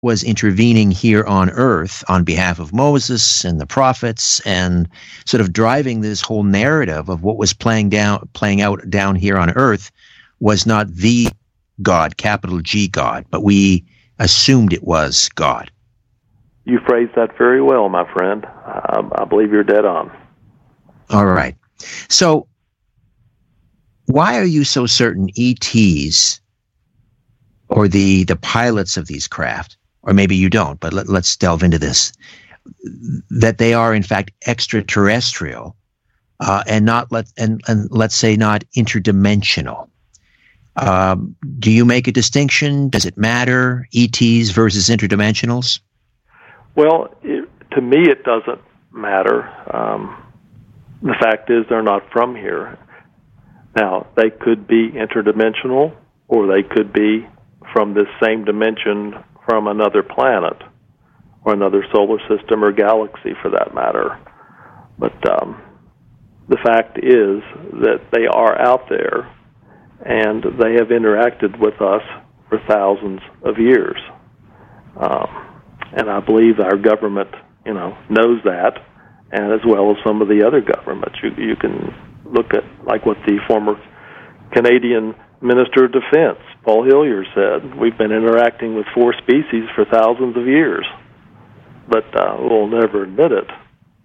was intervening here on earth on behalf of Moses and the prophets, and sort of driving this whole narrative of what was playing out down here on earth, was not the God, capital G God, but we assumed it was God. You phrased that very well, my friend. I believe you're dead on. All right. So why are you so certain ETs, or the pilots of these craft, or maybe you don't, but let's delve into this, that they are in fact extraterrestrial, and let's say not interdimensional? Do you make a distinction? Does it matter, ETs versus interdimensionals? Well, to me, it doesn't matter. The fact is, they're not from here. Now, they could be interdimensional, or they could be from this same dimension from another planet, or another solar system or galaxy, for that matter. But the fact is that they are out there, and they have interacted with us for thousands of years. And I believe our government, knows that, and as well as some of the other governments. You can look at like what the former Canadian Minister of Defense, Paul Hillier, said. We've been interacting with 4 species for thousands of years, but we'll never admit it.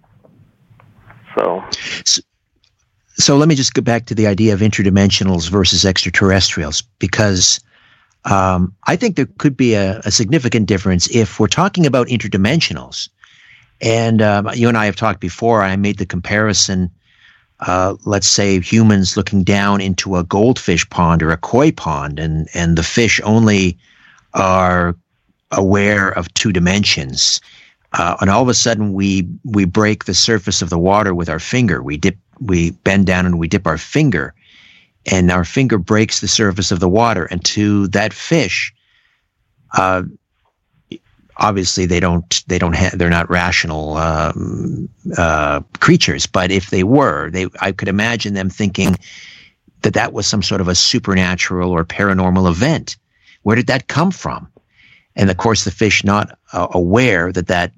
So let me just go back to the idea of interdimensionals versus extraterrestrials, because I think there could be a significant difference if we're talking about interdimensionals. And you and I have talked before. I made the comparison, let's say humans looking down into a goldfish pond or a koi pond, and the fish only are aware of 2 dimensions. And all of a sudden we break the surface of the water with our finger. We bend down and we dip our finger, and our finger breaks the surface of the water. And to that fish, obviously they're not rational creatures. But if they were, I could imagine them thinking that was some sort of a supernatural or paranormal event. Where did that come from? And of course, the fish not aware that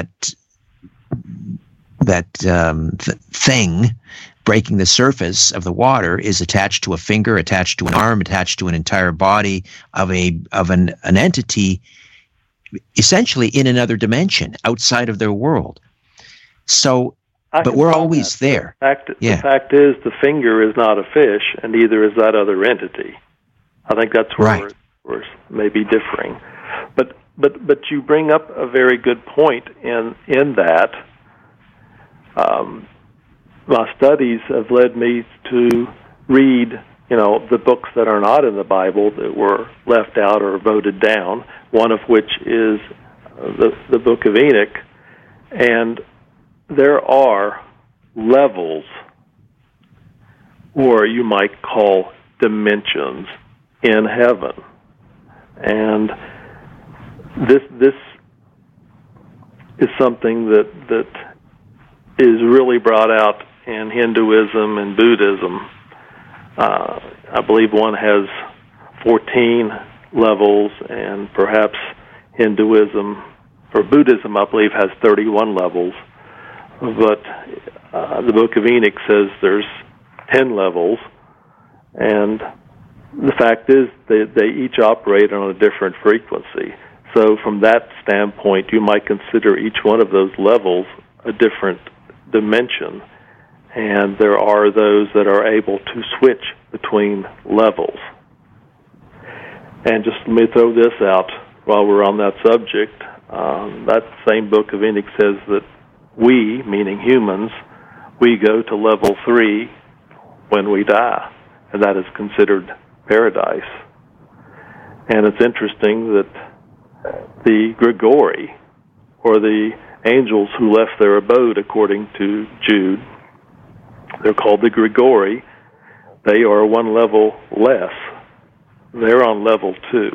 thing breaking the surface of the water is attached to a finger, attached to an arm, attached to an entire body of an entity, essentially in another dimension outside of their world. So, but we're always there. The fact is, the finger is not a fish, and neither is that other entity. I think that's where we're maybe differing. But you bring up a very good point in that. My studies have led me to read, the books that are not in the Bible that were left out or voted down, one of which is the Book of Enoch. And there are levels, or you might call dimensions, in heaven. And this is something that is really brought out in Hinduism and Buddhism. I believe one has 14 levels, and perhaps Hinduism or Buddhism, I believe, has 31 levels. But the Book of Enoch says there's 10 levels, and the fact is they each operate on a different frequency. So from that standpoint, you might consider each one of those levels a different dimension, and there are those that are able to switch between levels. And just let me throw this out while we're on that subject. That same Book of Enoch says that we, meaning humans, we go to level 3 when we die, and that is considered paradise. And it's interesting that the Grigori, or the angels who left their abode, according to Jude, they're called the Grigori. They are one level less. They're on level 2.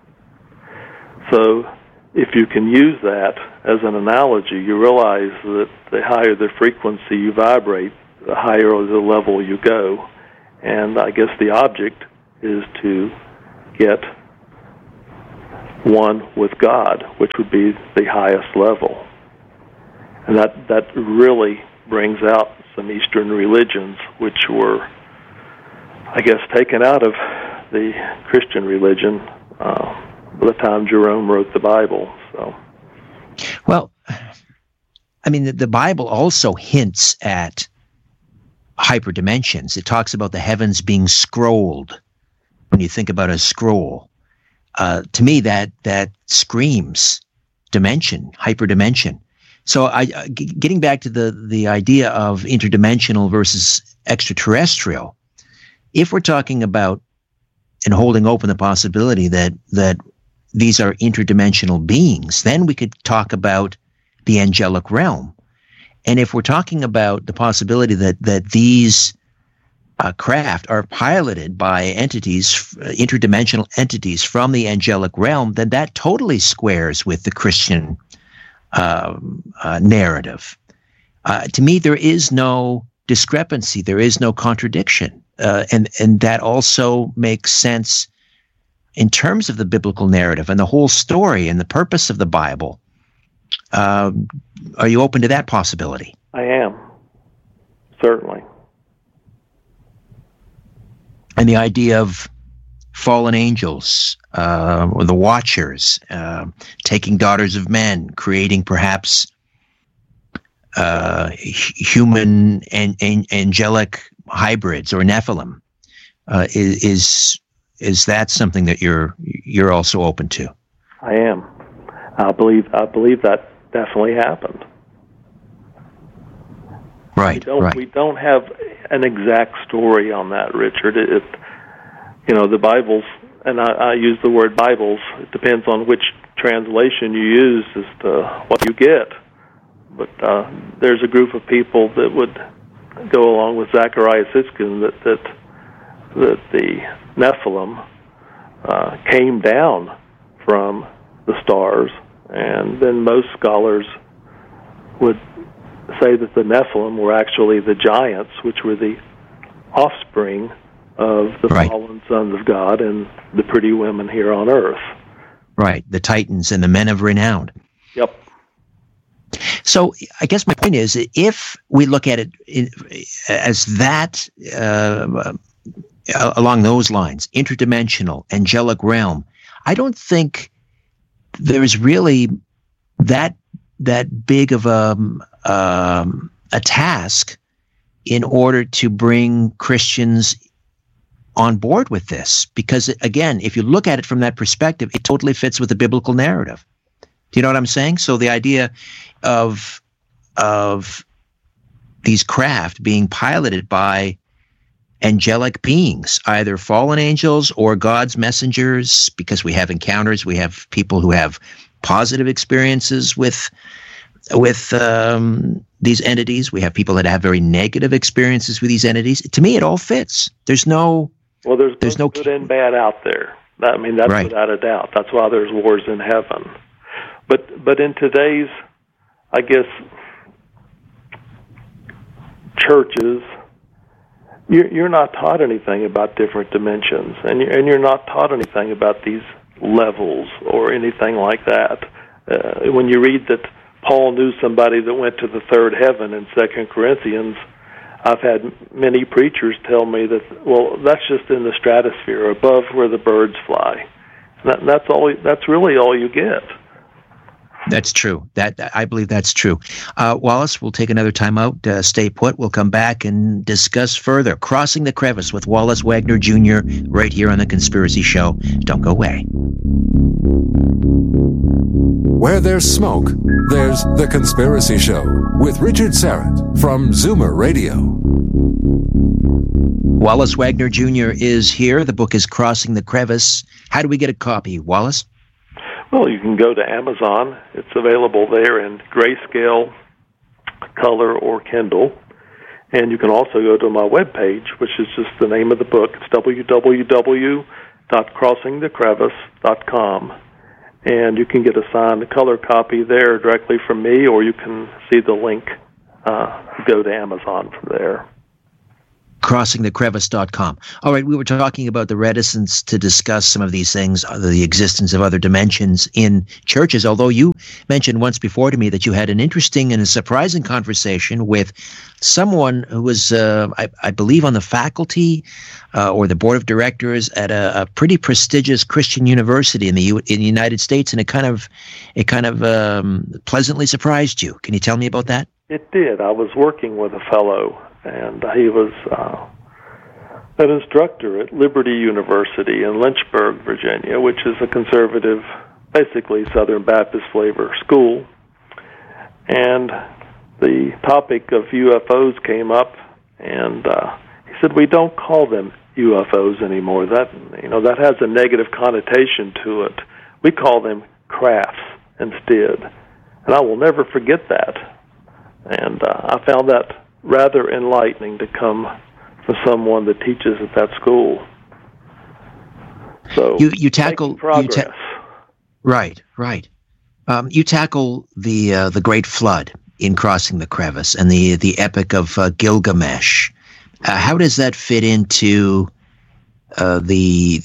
So if you can use that as an analogy, you realize that the higher the frequency you vibrate, the higher the level you go. And I guess the object is to get one with God, which would be the highest level. And that really brings out some Eastern religions, which were, I guess, taken out of the Christian religion by the time Jerome wrote the Bible. So, well, I mean, the Bible also hints at hyperdimensions. It talks about the heavens being scrolled. When you think about a scroll, to me that screams dimension, hyperdimension. So, getting back to the idea of interdimensional versus extraterrestrial, if we're talking about and holding open the possibility that these are interdimensional beings, then we could talk about the angelic realm. And if we're talking about the possibility that these craft are piloted by entities, interdimensional entities from the angelic realm, then that totally squares with the Christian narrative. To me, there is no discrepancy. There is no contradiction. And that also makes sense in terms of the biblical narrative and the whole story and the purpose of the Bible. Are you open to that possibility? I am, certainly. And the idea of fallen angels, or the Watchers, taking daughters of men, creating perhaps human and angelic hybrids or Nephilim, is that something that you're also open to? I am. I believe that definitely happened. Right. We don't have an exact story on that, Richard. The Bibles, and I use the word Bibles. It depends on which translation you use as to what you get. But there's a group of people that would go along with Zachariah Sitchin that the Nephilim came down from the stars, and then most scholars would say that the Nephilim were actually the giants, which were the offspring of the fallen sons of God and the pretty women here on earth. Right, the Titans and the men of renown. Yep. So I guess my point is, if we look at it as that, along those lines, interdimensional, angelic realm, I don't think there's really that big of a task in order to bring Christians on board with this. Because, again, if you look at it from that perspective, it totally fits with the biblical narrative. Do you know what I'm saying? So the idea of these craft being piloted by angelic beings, either fallen angels or God's messengers, because we have encounters, we have people who have positive experiences with these entities. We have people that have very negative experiences with these entities. To me, it all fits. There's no good and bad out there. That's right. Without a doubt. That's why there's wars in heaven. But in today's, I guess, churches, you're not taught anything about different dimensions, and you're not taught anything about these levels or anything like that. When you read that Paul knew somebody that went to the third heaven in 2 Corinthians, I've had many preachers tell me that, well, that's just in the stratosphere, above where the birds fly. That's all. That's really all you get. That's true. I believe that's true. Wallace, we'll take another time out. Stay put. We'll come back and discuss further. Crossing the Crevice with Wallace Wagner Jr. right here on The Conspiracy Show. Don't go away. Where there's smoke, there's The Conspiracy Show with Richard Syrett from Zoomer Radio. Wallace Wagner Jr. is here. The book is Crossing the Crevice. How do we get a copy, Wallace? Well, you can go to Amazon. It's available there in grayscale, color, or Kindle. And you can also go to my webpage, which is just the name of the book. It's www.crossingthecrevice.com. And you can get a signed color copy there directly from me, or you can see the link, go to Amazon from there. CrossingTheCrevice.com. All right, we were talking about the reticence to discuss some of these things, the existence of other dimensions in churches, although you mentioned once before to me that you had an interesting and a surprising conversation with someone who was, I believe, on the faculty or the board of directors at a pretty prestigious Christian university in the United States, and it kind of pleasantly surprised you. Can you tell me about that? It did. I was working with a fellow, and he was an instructor at Liberty University in Lynchburg, Virginia, which is a conservative, basically Southern Baptist flavor school. And the topic of UFOs came up, and he said, "We don't call them UFOs anymore. That has a negative connotation to it. We call them crafts instead." And I will never forget that. And I found that rather enlightening to come from someone that teaches at that school. So you tackle progress. Right. You tackle the Great Flood in Crossing the Crevice and the Epic of Gilgamesh. How does that fit into the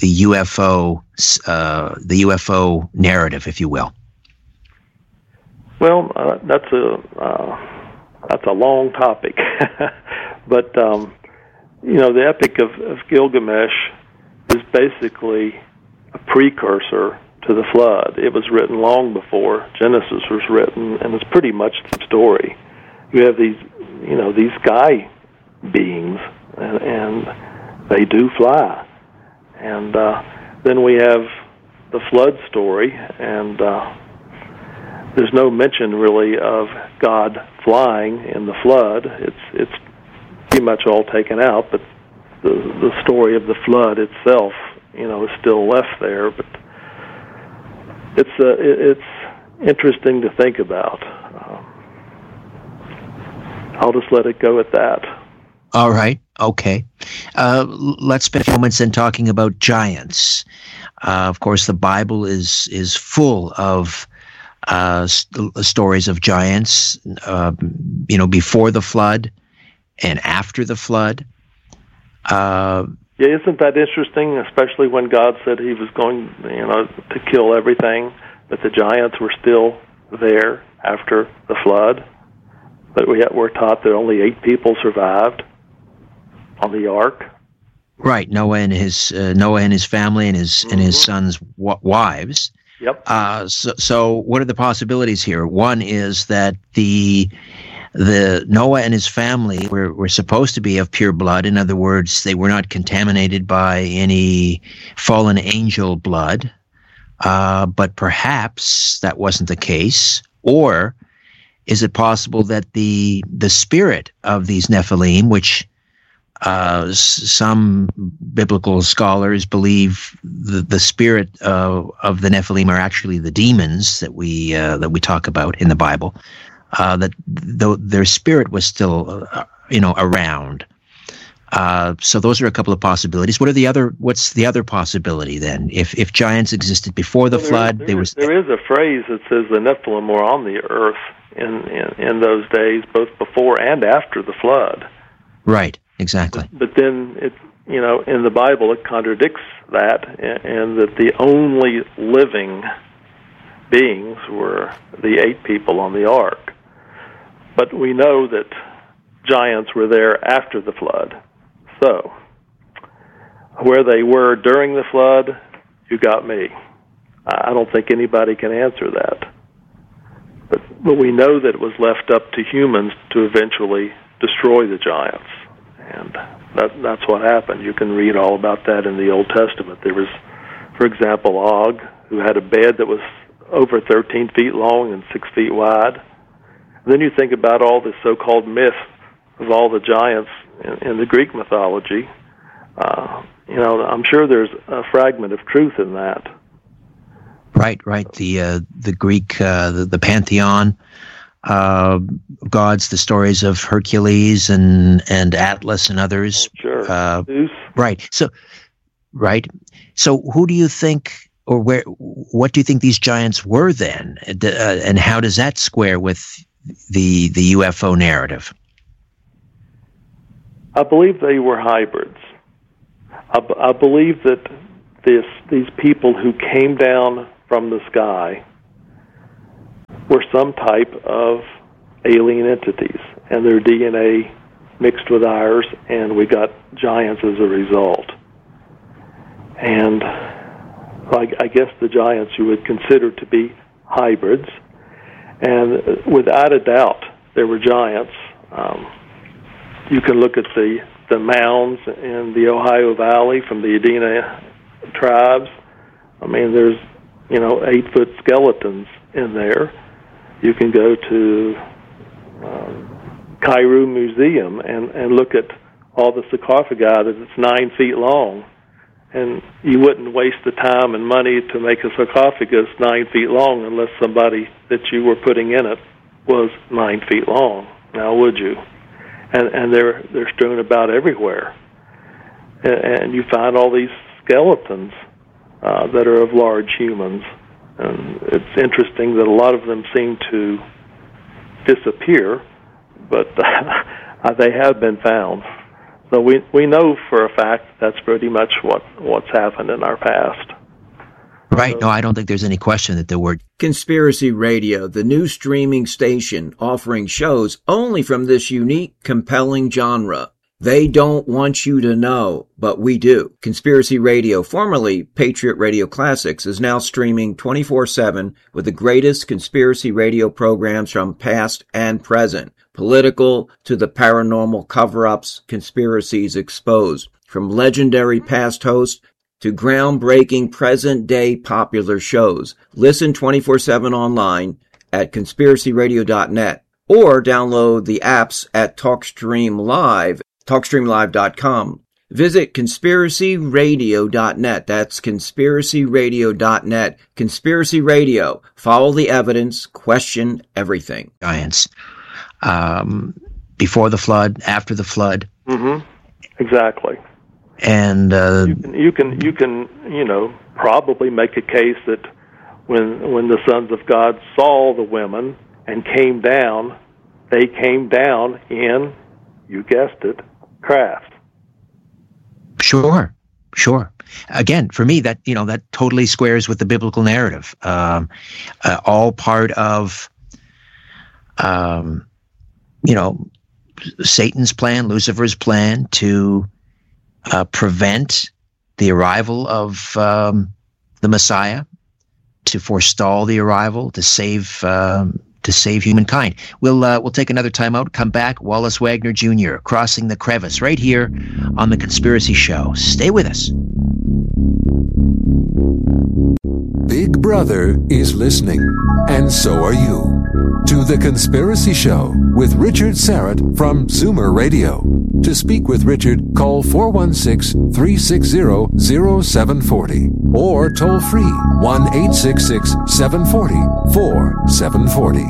UFO narrative, if you will? Well, that's a long topic, but the Epic of Gilgamesh is basically a precursor to the flood. It was written long before Genesis was written, and it's pretty much the story. You have these sky beings, and they do fly, and then we have the flood story, and there's no mention really of God flying in the flood. It's pretty much all taken out, but the story of the flood itself, is still left there. But it's interesting to think about. I'll just let it go at that. All right. Okay. Let's spend a few moments then talking about giants. Of course, the Bible is full of stories of giants, before the flood and after the flood. Isn't that interesting? Especially when God said He was going, to kill everything, but the giants were still there after the flood. But we're taught that only 8 people survived on the ark. Right, Noah and his family and his sons' wives. Yep. So what are the possibilities here? One is that the Noah and his family were supposed to be of pure blood. In other words, they were not contaminated by any fallen angel blood. But perhaps that wasn't the case. Or is it possible that the spirit of these Nephilim, which some biblical scholars believe the spirit of the Nephilim are actually the demons that we talk about in the Bible, that their spirit was still around. So those are a couple of possibilities. What's the other possibility then? If giants existed before the flood, there is a phrase that says the Nephilim were on the earth in those days, both before and after the flood. Right. Exactly. But then in the Bible it contradicts that, and that the only living beings were the 8 people on the ark. But we know that giants were there after the flood. So, where they were during the flood, you got me. I don't think anybody can answer that. But we know that it was left up to humans to eventually destroy the giants. And that's what happened. You can read all about that in the Old Testament. There was, for example, Og, who had a bed that was over 13 feet long and 6 feet wide. And then you think about all the so-called myth of all the giants in the Greek mythology. I'm sure there's a fragment of truth in that. Right. The Greek, the pantheon. Gods, the stories of Hercules and Atlas and others. Sure. Zeus. Right. So who do you think, or what do you think these giants were then? And how does that square with the UFO narrative? I believe they were hybrids. I believe that these people who came down from the sky were some type of alien entities, and their DNA mixed with ours, and we got giants as a result. And I guess the giants you would consider to be hybrids, and without a doubt, there were giants. You can look at the mounds in the Ohio Valley from the Adena tribes. I mean, there's 8-foot skeletons in there. You can go to Cairo Museum and look at all the sarcophagi that's 9 feet long, and you wouldn't waste the time and money to make a sarcophagus 9 feet long unless somebody that you were putting in it was 9 feet long. Now, would you? And they're strewn about everywhere, and you find all these skeletons that are of large humans, and it's interesting that a lot of them seem to disappear, but they have been found. So we know for a fact that's pretty much what's happened in our past. Right. No, I don't think there's any question that there were. Conspiracy Radio, the new streaming station offering shows only from this unique, compelling genre. They don't want you to know, but we do. Conspiracy Radio, formerly Patriot Radio Classics, is now streaming 24/7 with the greatest conspiracy radio programs from past and present. Political to the paranormal cover-ups, conspiracies exposed. From legendary past hosts to groundbreaking present-day popular shows. Listen 24/7 online at conspiracyradio.net or download the apps at TalkStream Live, TalkStreamLive.com. Visit conspiracyradio.net. That's conspiracyradio.net. Conspiracy Radio. Follow the evidence. Question everything. Giants. Before the flood, after the flood. Mm-hmm. Exactly. And you can probably make a case that when the sons of God saw the women and came down, they came down in, you guessed it, craft. Sure. Again, for me, that totally squares with the biblical narrative. All part of, Satan's plan, Lucifer's plan to prevent the arrival of the Messiah, to forestall the arrival, to save humankind. We'll take another time out. Come back. Wallace Wagner Jr. Crossing the Crevice right here on The Conspiracy Show. Stay with us. Big Brother is listening, and so are you. To The Conspiracy Show with Richard Syrett from Zoomer Radio. To speak with Richard, call 416-360-0740 or toll free 1-866-740-4740.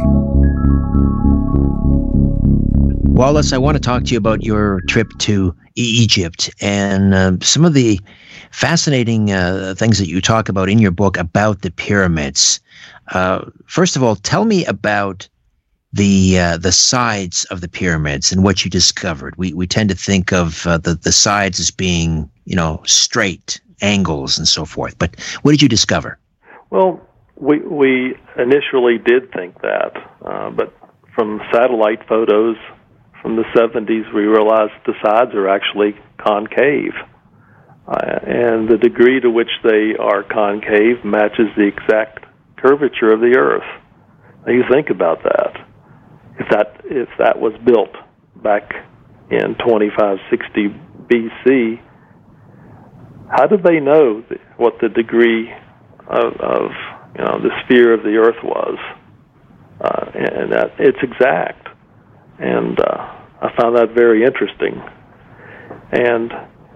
Wallace, I want to talk to you about your trip to Egypt and some of the fascinating things that you talk about in your book about the pyramids. First of all, tell me about the sides of the pyramids and what you discovered. We tend to think of the sides as being, straight angles and so forth. But what did you discover? Well, we initially did think that, but from satellite photos from the 70s, we realized the sides are actually concave. And the degree to which they are concave matches the exact curvature of the Earth. Now you think about that. If that was built back in 2560 BC, how did they know what the degree of the sphere of the Earth was? And that it's exact. And I found that very interesting. And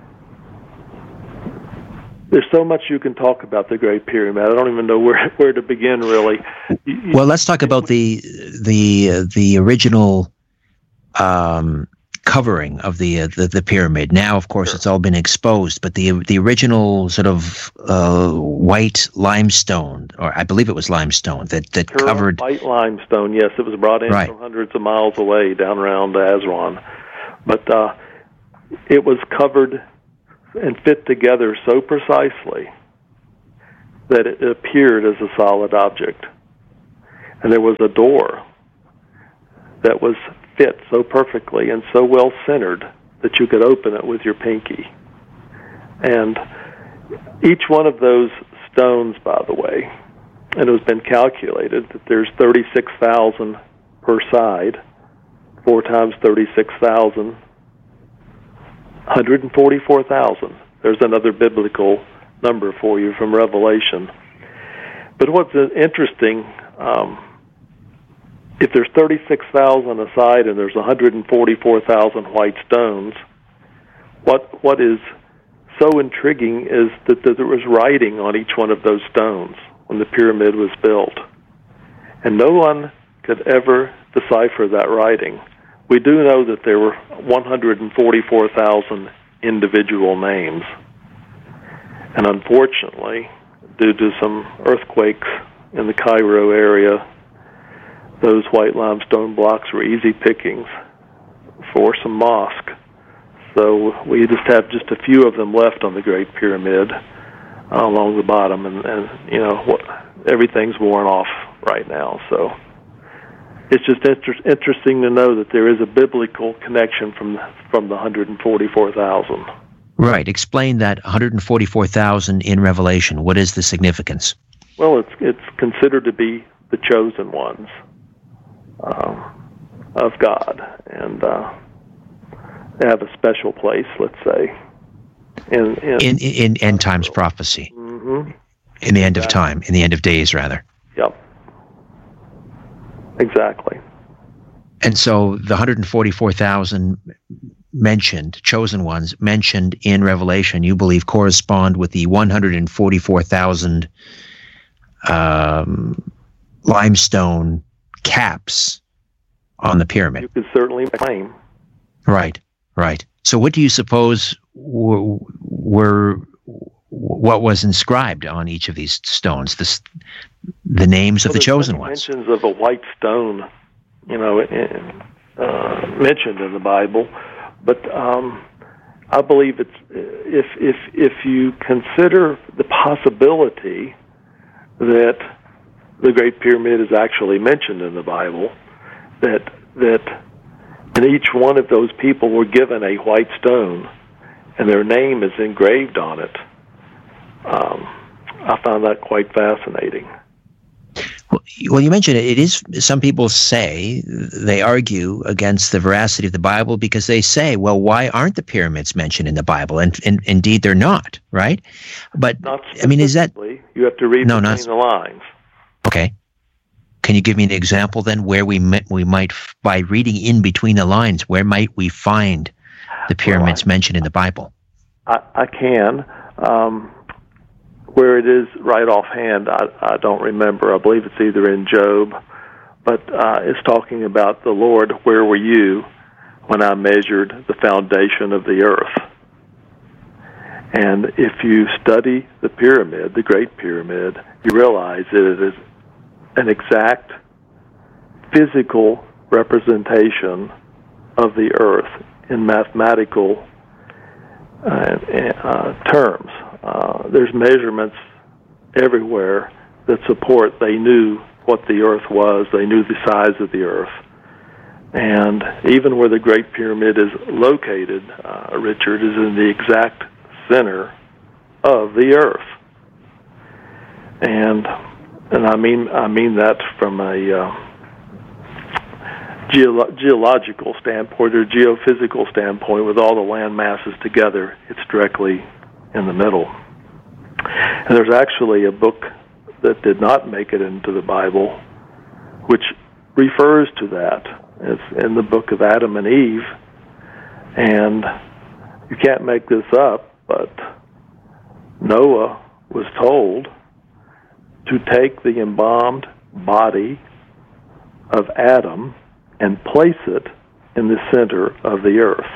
there's so much you can talk about the Great Pyramid. I don't even know where to begin, really. Well, let's talk about the original covering of the pyramid. Now, of course, It's all been exposed, but the original sort of white limestone, or I believe it was limestone that covered white limestone. Yes, it was brought in from hundreds of miles away down around Aswan, but it was covered and fit together so precisely that it appeared as a solid object. And there was a door that was fit so perfectly and so well centered that you could open it with your pinky. And each one of those stones, by the way, and it has been calculated that there's 36,000 per side, 4 times 36,000, 144,000. There's another biblical number for you from Revelation. But what's interesting, if there's 36,000 a side and there's 144,000 white stones, what is so intriguing is that there was writing on each one of those stones when the pyramid was built. And no one could ever decipher that writing. We do know that there were 144,000 individual names. And unfortunately, due to some earthquakes in the Cairo area, those white limestone blocks were easy pickings for some mosque. So we just have just a few of them left on the Great Pyramid along the bottom, and everything's worn off right now. So it's just interesting to know that there is a biblical connection from the 144,000. Right. Explain that 144,000 in Revelation. What is the significance? Well, it's considered to be the chosen ones of God, and they have a special place, let's say, in end times prophecy. Mm-hmm. In the end of time, in the end of days, rather. Yep. Exactly. And so the 144,000 mentioned, chosen ones mentioned in Revelation, you believe correspond with the 144,000 limestone caps on the pyramid. You could certainly claim. Right. So what do you suppose were what was inscribed on each of these stones? The names of the chosen ones. Mentions of a white stone, mentioned in the Bible, but I believe it's if you consider the possibility that the Great Pyramid is actually mentioned in the Bible, that and each one of those people were given a white stone, and their name is engraved on it. I found that quite fascinating. Well, you mentioned it. It is, some people say, they argue against the veracity of the Bible because they say, well, why aren't the pyramids mentioned in the Bible? And indeed, they're not, right? But, I mean, is that... You have to read between the lines. Okay. Can you give me an example then where we might, by reading in between the lines, where might we find the pyramids mentioned in the Bible? I can. Where it is right offhand, I don't remember. I believe it's either in Job, but it's talking about the Lord, where were you when I measured the foundation of the earth? And if you study the pyramid, the Great Pyramid, you realize that it is an exact physical representation of the earth in mathematical terms. There's measurements everywhere that support they knew what the earth was, they knew the size of the earth. And even where the Great Pyramid is located, Richard, is in the exact center of the earth. And I mean that from a geological standpoint or geophysical standpoint. With all the land masses together, it's directly in the middle. And there's actually a book that did not make it into the Bible, which refers to that. It's in the book of Adam and Eve, and you can't make this up, but Noah was told to take the embalmed body of Adam and place it in the center of the earth.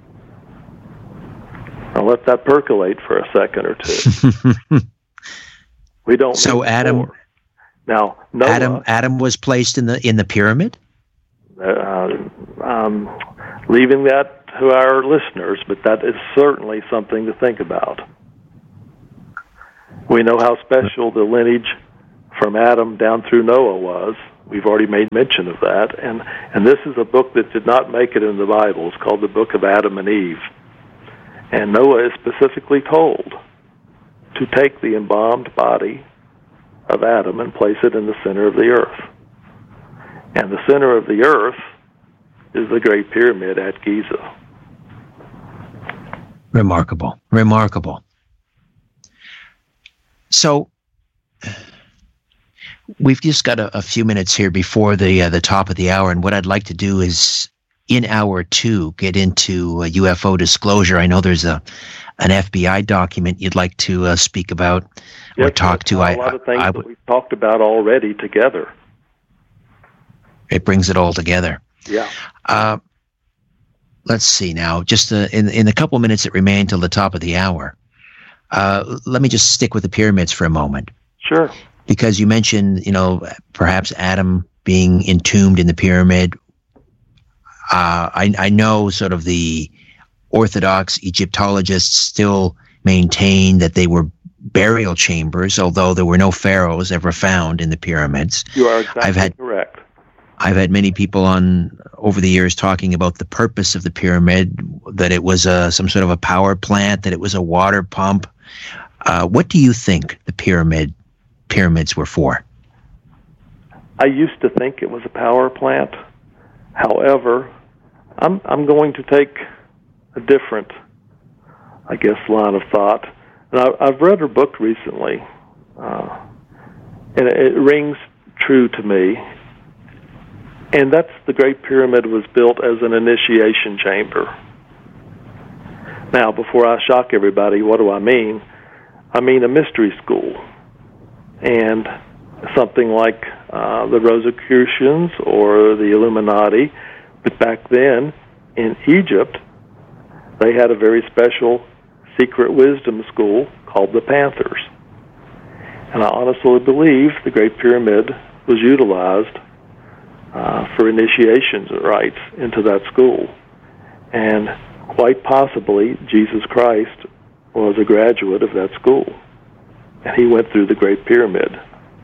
Now let that percolate for a second or two. We don't. So Adam. Now Noah, Adam was placed in the pyramid. Leaving that to our listeners, but that is certainly something to think about. We know how special the lineage from Adam down through Noah was. We've already made mention of that. And this is a book that did not make it in the Bible. It's called the Book of Adam and Eve. And Noah is specifically told to take the embalmed body of Adam and place it in the center of the earth. And the center of the earth is the Great Pyramid at Giza. Remarkable. Remarkable. So we've just got a few minutes here before the top of the hour, and what I'd like to do is, in hour 2, get into UFO disclosure. I know there's an FBI document you'd like to speak about or talk to. A lot of things that we've talked about already together. It brings it all together. Yeah. Let's see now. Just in the couple minutes that remain till the top of the hour, let me just stick with the pyramids for a moment. Sure. Because you mentioned, perhaps Adam being entombed in the pyramid. I know sort of the Orthodox Egyptologists still maintain that they were burial chambers, although there were no pharaohs ever found in the pyramids. You are exactly correct. I've had many people on over the years talking about the purpose of the pyramid, that it was some sort of a power plant, that it was a water pump. What do you think the pyramids were for? I used to think it was a power plant. However, I'm going to take a different, line of thought. And I've read her book recently, and it rings true to me. And that's the Great Pyramid was built as an initiation chamber. Now, before I shock everybody, what do I mean? I mean a mystery school. And something like the Rosicrucians or the Illuminati. But back then, in Egypt, they had a very special secret wisdom school called the Panthers. And I honestly believe the Great Pyramid was utilized for initiation rites into that school. And quite possibly, Jesus Christ was a graduate of that school. And he went through the Great Pyramid.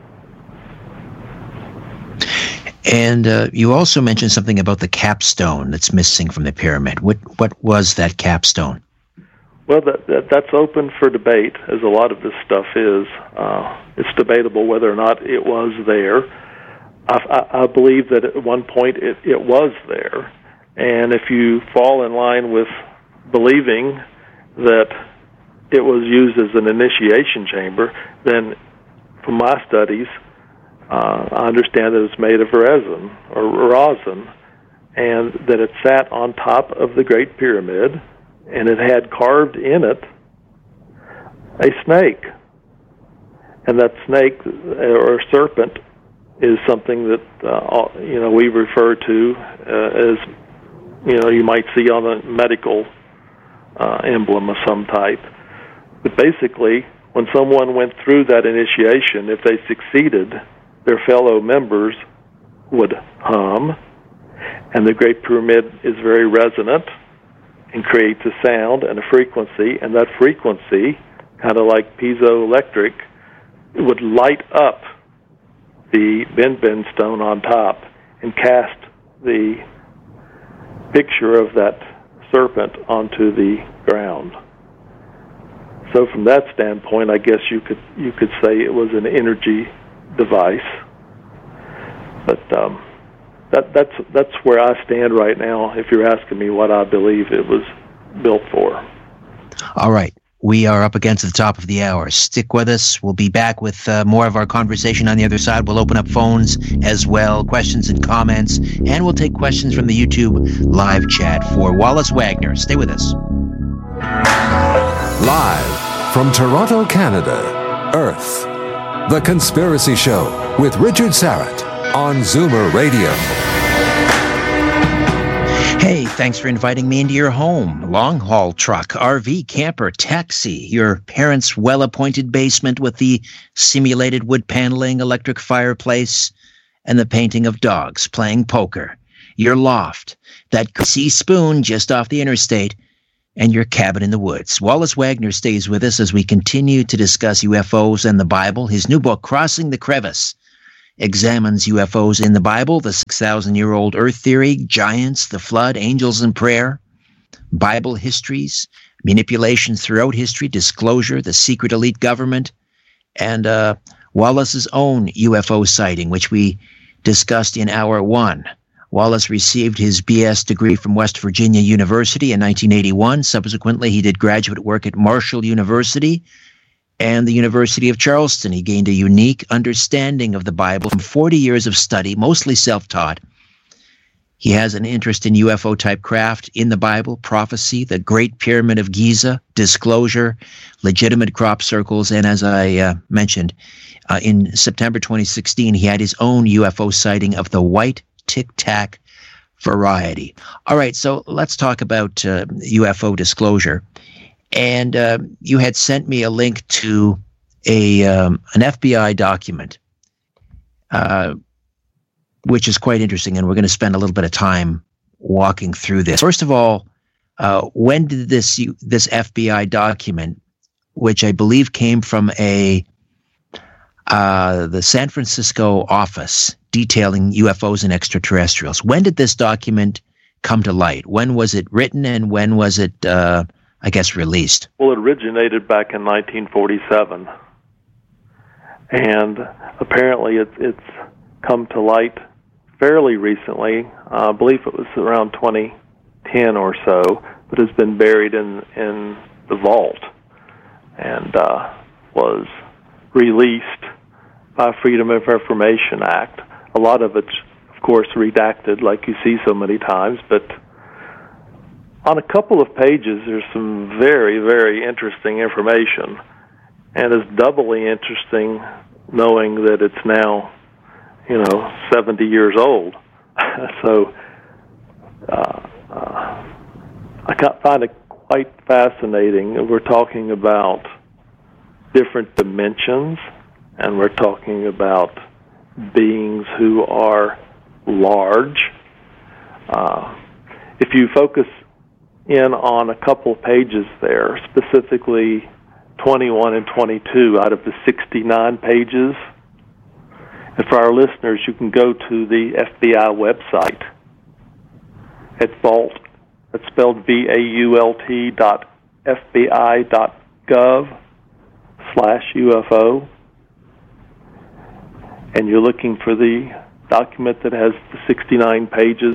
And you also mentioned something about the capstone that's missing from the pyramid. What was that capstone? Well, that's open for debate, as a lot of this stuff is. It's debatable whether or not it was there. I believe that at one point it was there. And if you fall in line with believing that it was used as an initiation chamber, then from my studies, I understand that it's made of resin or rosin, and that it sat on top of the Great Pyramid, and it had carved in it a snake. And that snake or serpent is something that we refer to as you might see on a medical emblem of some type. But basically, when someone went through that initiation, if they succeeded, their fellow members would hum, and the Great Pyramid is very resonant and creates a sound and a frequency, and that frequency, kind of like piezoelectric, would light up the bin stone on top and cast the picture of that serpent onto the ground. So from that standpoint, I guess you could say it was an energy device. But that's where I stand right now, if you're asking me what I believe it was built for. All right. We are up against the top of the hour. Stick with us. We'll be back with more of our conversation on the other side. We'll open up phones as well, questions and comments, and we'll take questions from the YouTube live chat for Wallace Wagner. Stay with us. Live from Toronto, Canada, Earth, The Conspiracy Show with Richard Syrett on Zoomer Radio. Hey, thanks for inviting me into your home. Long-haul truck, RV, camper, taxi, your parents' well-appointed basement with the simulated wood paneling, electric fireplace, and the painting of dogs playing poker. your loft, that greasy spoon just off the interstate, and your cabin in the woods. Wallace Wagner stays with us as we continue to discuss UFOs and the Bible. His new book, Crossing the Crevice, examines UFOs in the Bible, the 6,000-year-old Earth theory, giants, the flood, angels and prayer, Bible histories, manipulations throughout history, disclosure, the secret elite government, and Wallace's own UFO sighting, which we discussed in Hour 1. Wallace received his B.S. degree from West Virginia University in 1981. Subsequently, he did graduate work at Marshall University and the University of Charleston. He gained a unique understanding of the Bible from 40 years of study, mostly self-taught. He has an interest in UFO-type craft in the Bible, prophecy, the Great Pyramid of Giza, disclosure, legitimate crop circles, and as I mentioned, in September 2016, he had his own UFO sighting of the white tic-tac variety. All right, so let's talk about UFO disclosure. And you had sent me a link to an FBI document, which is quite interesting, and we're going to spend a little bit of time walking through this. First of all, when did this FBI document, which I believe came from the San Francisco office detailing UFOs and extraterrestrials, when did this document come to light? When was it written, and when was it, I guess, released? Well, it originated back in 1947, and apparently it's come to light fairly recently. I believe it was around 2010 or so, but it's been buried in the vault and was released by Freedom of Information Act. A lot of it's, of course, redacted, like you see so many times, but on a couple of pages, there's some very, very interesting information, and it's doubly interesting knowing that it's now, 70 years old. So I find it quite fascinating. We're talking about different dimensions, and we're talking about beings who are large. If you focus in on a couple of pages there, specifically 21 and 22 out of the 69 pages, and for our listeners, you can go to the FBI website at Vault. It's spelled vault.fbi.gov/UFO. And you're looking for the document that has the 69 pages.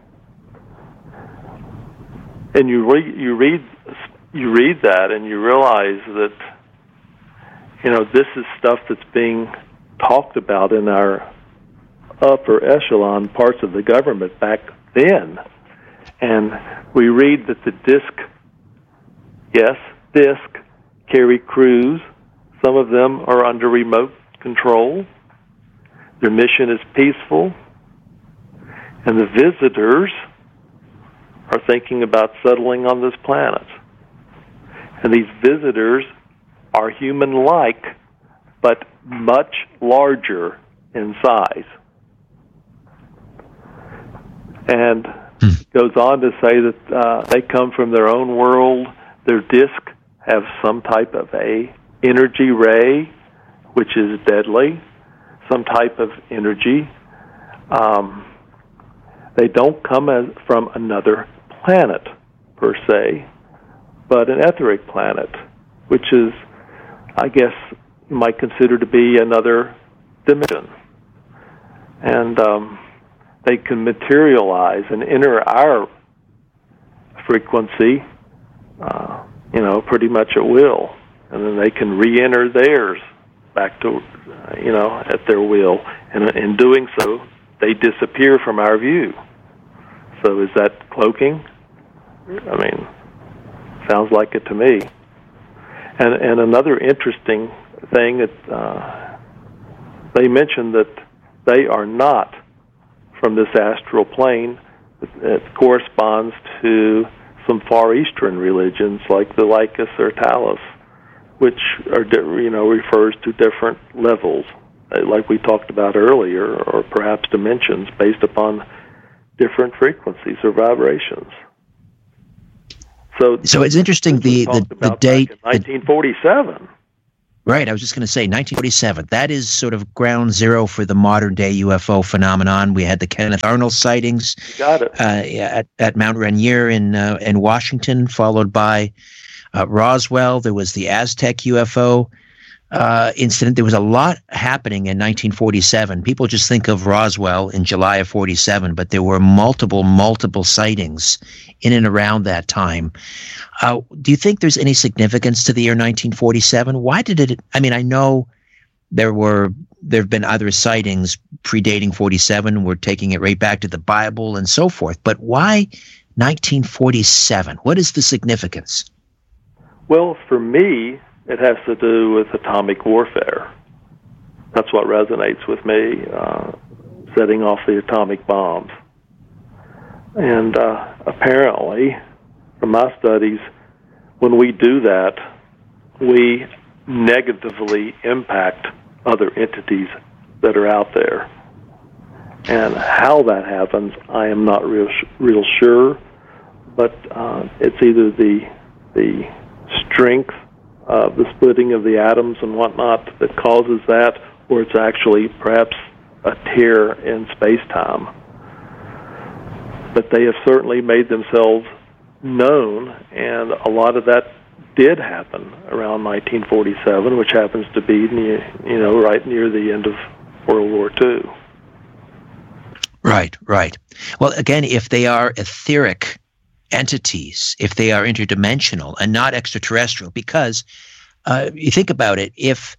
And you read that, and you realize that this is stuff that's being talked about in our upper echelon parts of the government back then. And we read that the disc carry crews. Some of them are under remote control. Their mission is peaceful. And the visitors are thinking about settling on this planet. And these visitors are human-like, but much larger in size. And goes on to say that they come from their own world. Their disk have some type of a energy ray, which is deadly, some type of energy. They don't come from another planet, per se, but an etheric planet, which is, I guess, you might consider to be another dimension. And they can materialize and enter our frequency, pretty much at will. And then they can re-enter theirs back to, at their will. And in doing so, they disappear from our view. So is that cloaking? I mean, sounds like it to me. And another interesting thing that they mentioned that they are not from this astral plane. It corresponds to some Far Eastern religions like the Lycus or Talos, which are refers to different levels, like we talked about earlier, or perhaps dimensions based upon different frequencies or vibrations. So it's interesting the date, 1947. Right, I was just going to say 1947. That is sort of ground zero for the modern day UFO phenomenon. We had the Kenneth Arnold sightings. You got it. At Mount Rainier in Washington, followed by Roswell. There was the Aztec UFO incident. There was a lot happening in 1947. People just think of Roswell in July of 47, but there were multiple sightings in and around that time. Do you think there's any significance to the year 1947? Why did it? I mean, I know there have been other sightings predating 47. We're taking it right back to the Bible and so forth. But why 1947? What is the significance? Well, for me, it has to do with atomic warfare. That's what resonates with me, setting off the atomic bombs. And apparently, from my studies, when we do that, we negatively impact other entities that are out there. And how that happens, I am not real sure, but it's either the strength of the splitting of the atoms and whatnot that causes that, or it's actually perhaps a tear in space-time. But they have certainly made themselves known, and a lot of that did happen around 1947, which happens to be right near the end of World War II. Right. Well, again, if they are etheric entities, if they are interdimensional and not extraterrestrial, because you think about it, if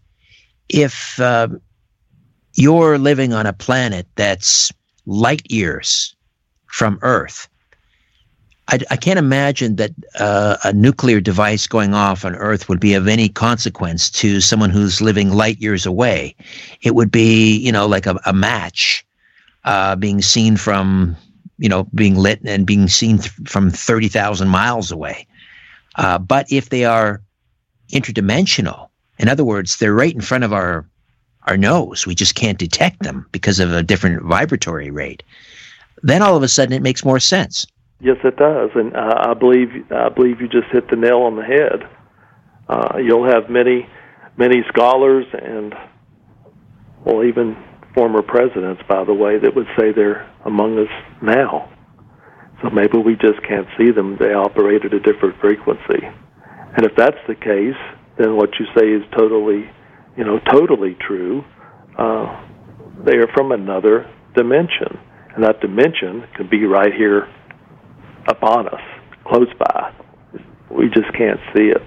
you're living on a planet that's light years from Earth, I can't imagine that a nuclear device going off on Earth would be of any consequence to someone who's living light years away. It would be, like a match being seen from, being lit and being seen from 30,000 miles away. But if they are interdimensional, in other words, they're right in front of our nose, we just can't detect them because of a different vibratory rate, then all of a sudden it makes more sense. Yes, it does, and I believe you just hit the nail on the head. You'll have many scholars and, even former presidents, by the way, that would say they're among us now. So maybe we just can't see them. They operate at a different frequency. And if that's the case, then what you say is totally true. They are from another dimension, and that dimension can be right here upon us, close by. We just can't see it.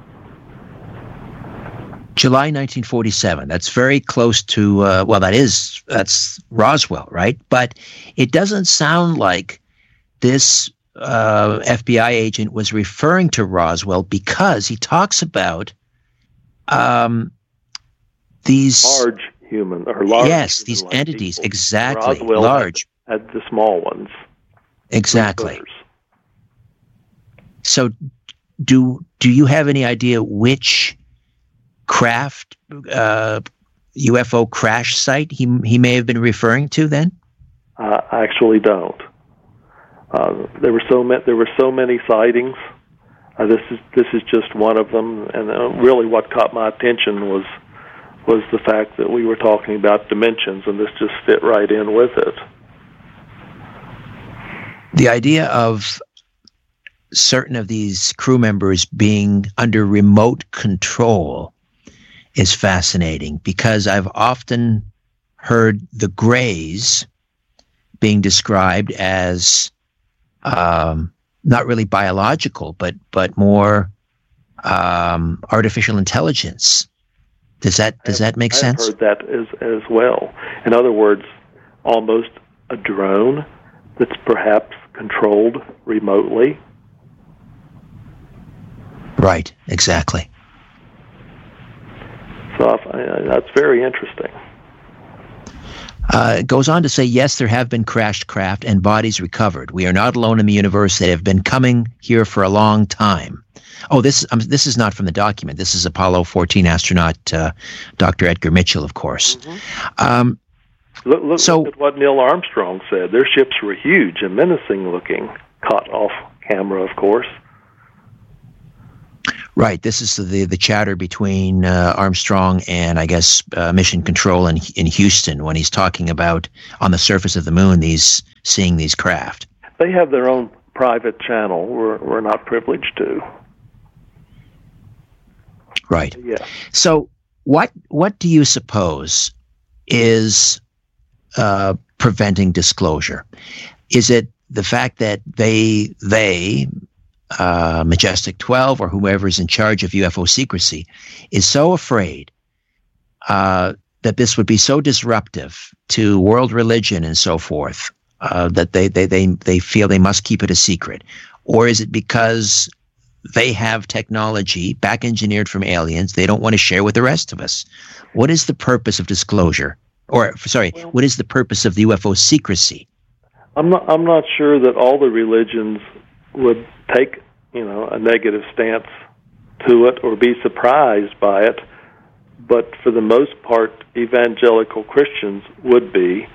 July 1947. That's very close to, that's Roswell, right? But it doesn't sound like this FBI agent was referring to Roswell, because he talks about these large human or large. Yes, these entities, people. Exactly, Roswell large. Had the small ones. Exactly. So, do you have any idea which craft, UFO crash site he may have been referring to then? I actually don't. There were so many sightings. This is just one of them, and really, what caught my attention was the fact that we were talking about dimensions, and this just fit right in with it. The idea of certain of these crew members being under remote control is fascinating, because I've often heard the Greys being described as not really biological, but more artificial intelligence. Does that make sense? I've heard that as well. In other words, almost a drone that's perhaps controlled remotely. Right, exactly. So that's very interesting. It goes on to say, yes, there have been crashed craft and bodies recovered. We are not alone in the universe. They have been coming here for a long time. Oh, this is not from the document. This is Apollo 14 astronaut Dr. Edgar Mitchell, of course. Mm-hmm. Look at what Neil Armstrong said. Their ships were huge and menacing looking, caught off camera, of course. Right. This is the chatter between Armstrong and, I guess, Mission Control in Houston when he's talking about on the surface of the moon seeing these craft. They have their own private channel. We're not privileged to. Right. Yeah. So what do you suppose is preventing disclosure? Is it the fact that they Majestic 12 or whoever is in charge of UFO secrecy is so afraid that this would be so disruptive to world religion and so forth that they feel they must keep it a secret? Or is it because they have technology back engineered from aliens they don't want to share with the rest of us? What is the purpose of disclosure? What is the purpose of the UFO secrecy? I'm not sure that all the religions would take, a negative stance to it or be surprised by it, but for the most part, evangelical Christians would be,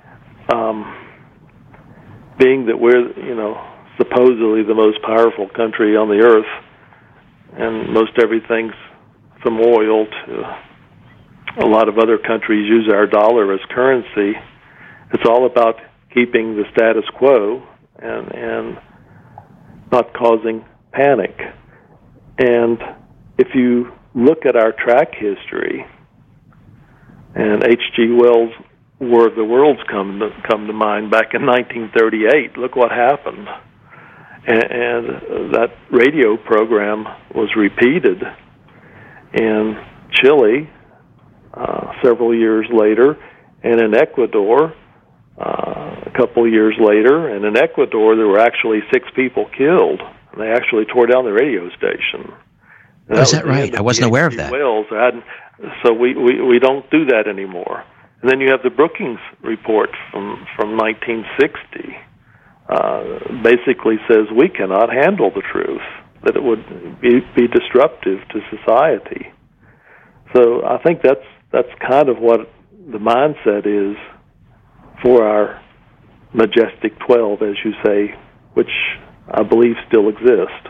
being that we're, supposedly the most powerful country on the earth, and most everything's from oil to a lot of other countries use our dollar as currency. It's all about keeping the status quo and not causing panic. And if you look at our track history, and H.G. Wells' War of the Worlds come to mind back in 1938, look what happened. And that radio program was repeated in Chile several years later, and in Ecuador a couple years later. And in Ecuador, there were actually 6 people killed, and they actually tore down the radio station. And is that right? I wasn't aware of that. Wales, so we don't do that anymore. And then you have the Brookings report from 1960. Basically says we cannot handle the truth, that it would be disruptive to society. So I think that's kind of what the mindset is for our Majestic 12, as you say, which I believe still exist.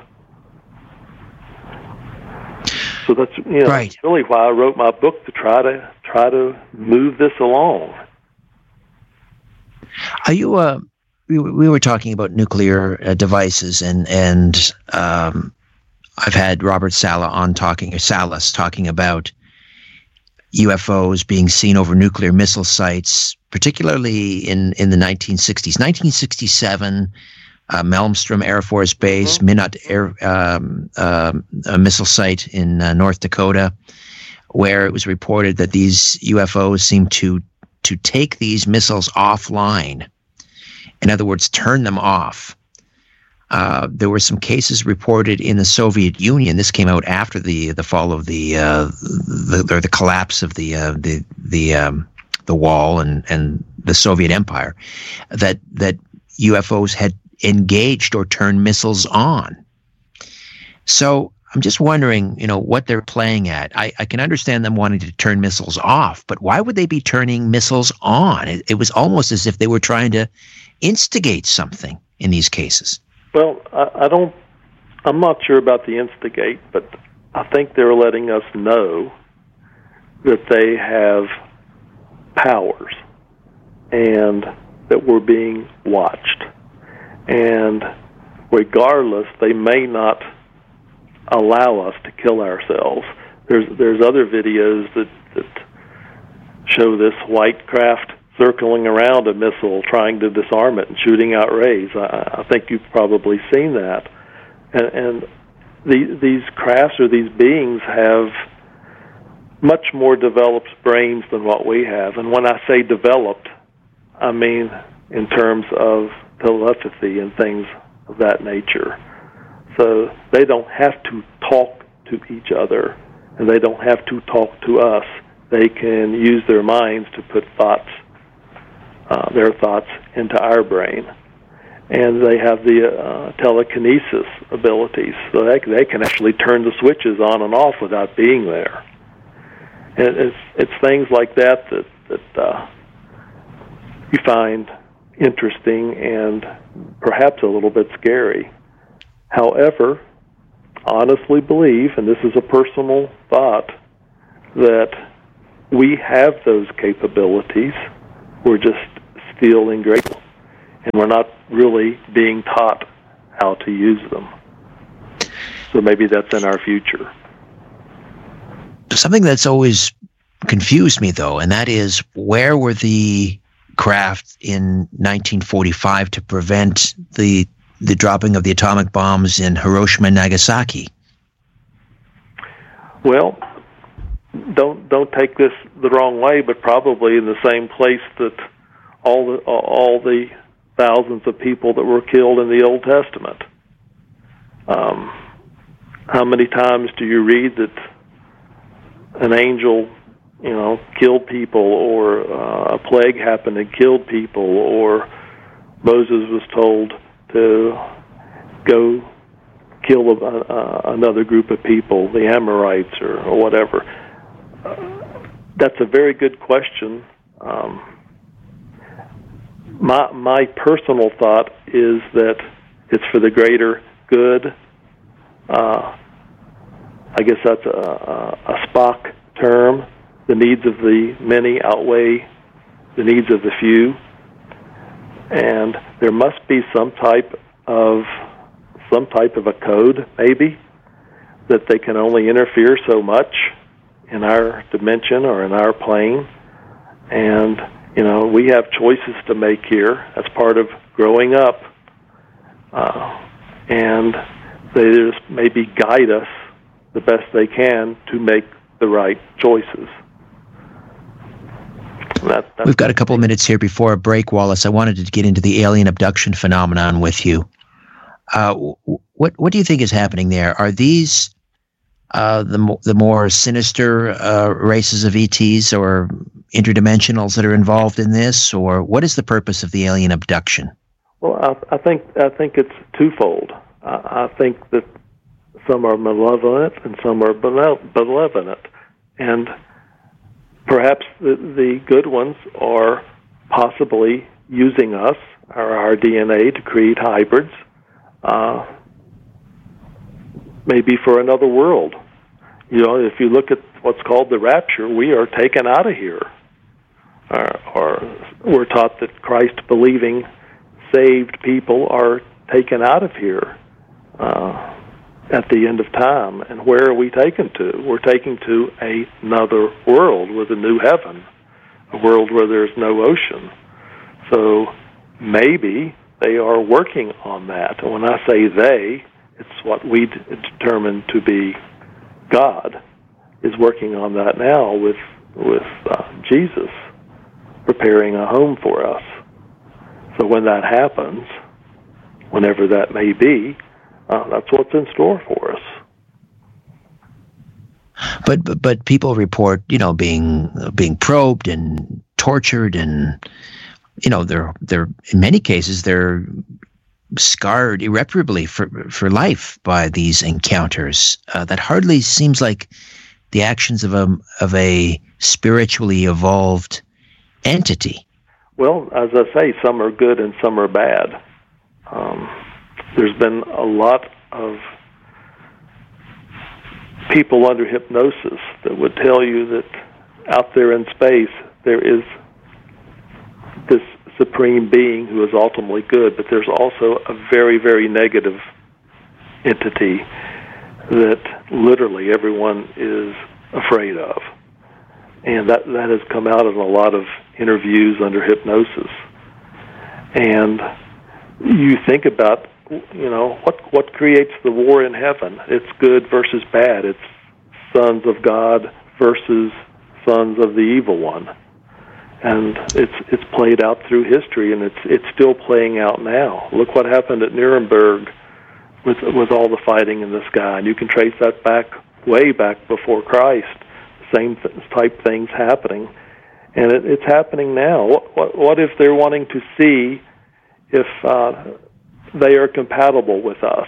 So that's right. Really why I wrote my book, to try to move this along. Are you we were talking about nuclear devices, and I've had Robert Salas talking about UFOs being seen over nuclear missile sites, particularly in the 1960s. 1967, Malmstrom Air Force Base, Minot Air a missile site in North Dakota, where it was reported that these UFOs seemed to take these missiles offline. In other words, turn them off. There were some cases reported in the Soviet Union. This came out after the fall of the collapse of the wall and the Soviet Empire, that UFOs had engaged or turned missiles on. So I'm just wondering, what they're playing at. I can understand them wanting to turn missiles off, but why would they be turning missiles on? It was almost as if they were trying to instigate something in these cases. Well, I'm not sure about the instigate, but I think they're letting us know that they have powers and that we're being watched. And regardless, they may not allow us to kill ourselves. There's other videos that show this white craft circling around a missile, trying to disarm it and shooting out rays. I think you've probably seen that. And these crafts or these beings have much more developed brains than what we have. And when I say developed, I mean in terms of telepathy and things of that nature. So they don't have to talk to each other, and they don't have to talk to us. They can use their minds to put their thoughts into our brain. And they have the telekinesis abilities, so they can actually turn the switches on and off without being there. And it's things like that you find interesting and perhaps a little bit scary. However, honestly believe, and this is a personal thought, that we have those capabilities. We're just still in grade school, and we're not really being taught how to use them. So maybe that's in our future. Something that's always confused me, though, and that is, where were the craft in 1945 to prevent the dropping of the atomic bombs in Hiroshima and Nagasaki? Well, don't take this the wrong way, but probably in the same place that all the thousands of people that were killed in the Old Testament. How many times do you read that an angel, killed people, or a plague happened and killed people, or Moses was told to go kill another group of people, the Amorites or whatever? That's a very good question. My personal thought is that it's for the greater good. I guess that's a Spock term. The needs of the many outweigh the needs of the few, and there must be some type of a code, maybe, that they can only interfere so much in our dimension or in our plane. And we have choices to make here as part of growing up, and they just maybe guide us the best they can to make the right choices. We've got a couple of minutes here before a break, Wallace. I wanted to get into the alien abduction phenomenon with you. What do you think is happening there? Are these the more sinister races of ETs or interdimensionals that are involved in this, or what is the purpose of the alien abduction? Well, I think it's twofold. I think that some are malevolent and some are benevolent, and perhaps the good ones are possibly using us, our DNA, to create hybrids, maybe for another world. If you look at what's called the rapture, we are taken out of here. Or we're taught that Christ-believing, saved people are taken out of here at the end of time. And where are we taken to? We're taken to another world with a new heaven, a world where there's no ocean. So maybe they are working on that. And when I say they, it's what we determine to be God is working on that now with Jesus, preparing a home for us. So when that happens, whenever that may be, that's what's in store for us. But people report, being probed and tortured, and they're in many cases they're scarred irreparably for life by these encounters. That hardly seems like the actions of a spiritually evolved entity. Well, as I say, some are good and some are bad. There's been a lot of people under hypnosis that would tell you that out there in space there is this supreme being who is ultimately good, but there's also a very, very negative entity that literally everyone is afraid of. And that has come out in a lot of interviews under hypnosis. And you think about, what creates the war in heaven? It's good versus bad. It's sons of God versus sons of the evil one. And it's played out through history, and it's still playing out now. Look what happened at Nuremberg with all the fighting in the sky, and you can trace that way back before Christ. Same type things happening, and it's happening now. What if they're wanting to see if they are compatible with us,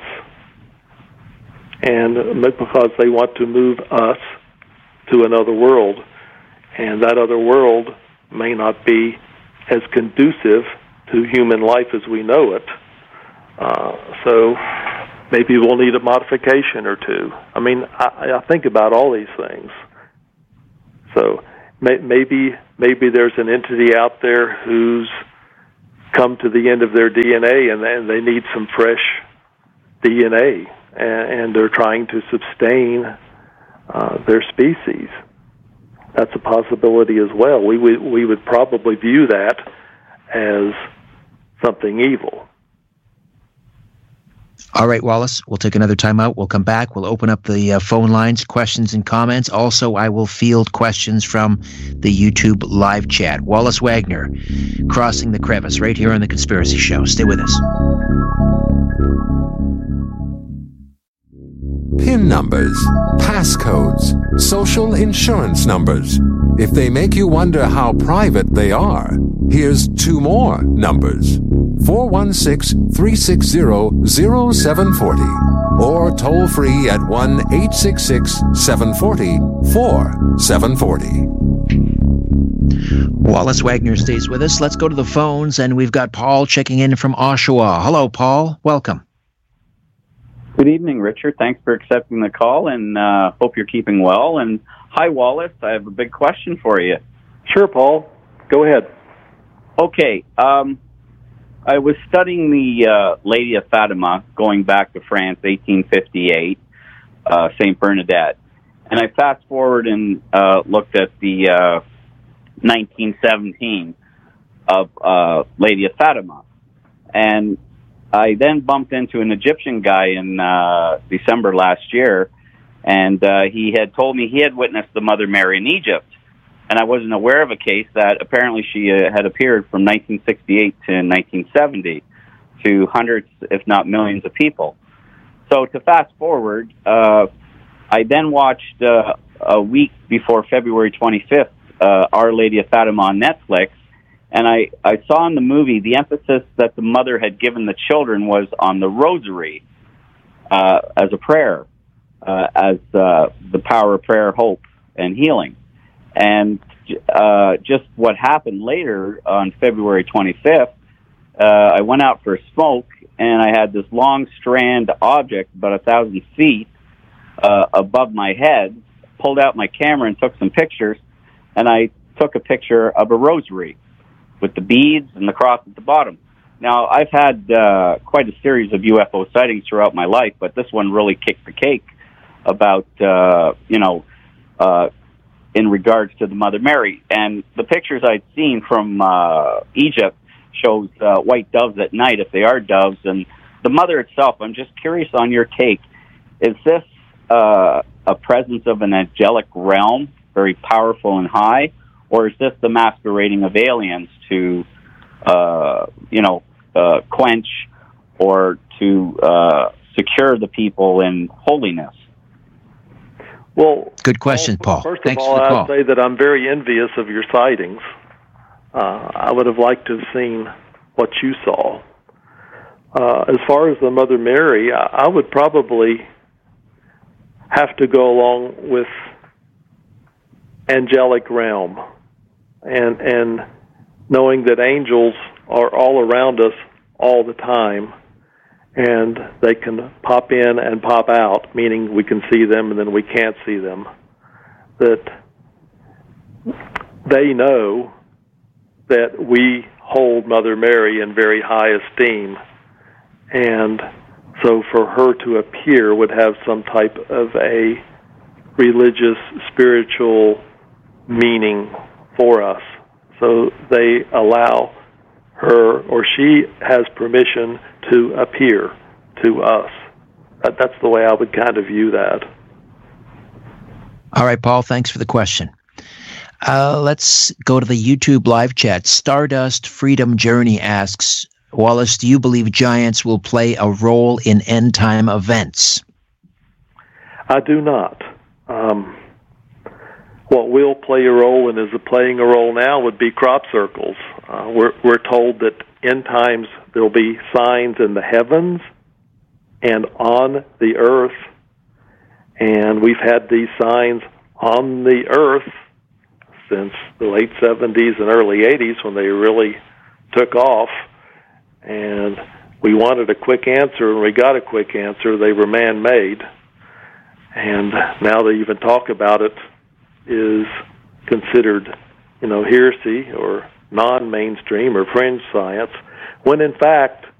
and because they want to move us to another world, and that other world may not be as conducive to human life as we know it. So maybe we'll need a modification or two. I mean, I think about all these things. So maybe there's an entity out there who's come to the end of their DNA and they need some fresh DNA, and they're trying to sustain their species. That's a possibility as well. We would probably view that as something evil. All right, Wallace, we'll take another time out. We'll come back. We'll open up the phone lines, questions and comments. Also, I will field questions from the YouTube live chat. Wallace Wagner, Crossing the Crevice, right here on The Conspiracy Show. Stay with us. PIN numbers, passcodes, social insurance numbers. If they make you wonder how private they are, here's two more numbers. 416-360-0740 or toll free at 1-866-740-4740. Wallace Wagner stays with us. Let's go to the phones, and we've got Paul checking in from Oshawa. Hello, Paul. Welcome. Good evening, Richard. Thanks for accepting the call, and hope you're keeping well. And hi, Wallace. I have a big question for you. Sure, Paul. Go ahead. Okay. I was studying the Lady of Fatima going back to France, 1858, St. Bernadette. And I fast forward and looked at the 1917 of Lady of Fatima. And I then bumped into an Egyptian guy in December last year, and he had told me he had witnessed the Mother Mary in Egypt. And I wasn't aware of a case that apparently she had appeared from 1968 to 1970 to hundreds, if not millions of people. So to fast forward, I then watched a week before February 25th, Our Lady of Fatima on Netflix, and I saw in the movie the emphasis that the mother had given the children was on the rosary as a prayer, as the power of prayer, hope, and healing. And just what happened later on February 25th, I went out for a smoke, and I had this long strand object about 1,000 feet above my head, pulled out my camera and took some pictures, and I took a picture of a rosary with the beads and the cross at the bottom. Now, I've had quite a series of UFO sightings throughout my life, but this one really kicked the cake about, in regards to the Mother Mary. And the pictures I'd seen from Egypt shows white doves at night, if they are doves. And the mother itself, I'm just curious on your take. Is this a presence of an angelic realm, very powerful and high, or is this the masquerading of aliens to, quench or to secure the people in holiness? Well, good question, Paul. First Thanks of all, for the call. I'd say that I'm very envious of your sightings. I would have liked to have seen what you saw. As far as the Mother Mary, I would probably have to go along with angelic realm, and knowing that angels are all around us all the time, and they can pop in and pop out, meaning we can see them and then we can't see them, that they know that we hold Mother Mary in very high esteem, and so for her to appear would have some type of a religious, spiritual meaning for us. So they allow her, or she has permission to appear to us. That's the way I would kind of view that. All right, Paul, thanks for the question. Let's go to the YouTube live chat. Stardust Freedom Journey asks, Wallace, do you believe giants will play a role in end-time events? I do not. What will play a role and is playing a role now would be crop circles. We're told that end times there will be signs in the heavens and on the earth, and we've had these signs on the earth since the late 70s and early 80s when they really took off. And we wanted a quick answer, and we got a quick answer. They were man-made. And now they even talk about it is considered, heresy or non-mainstream or fringe science, when in fact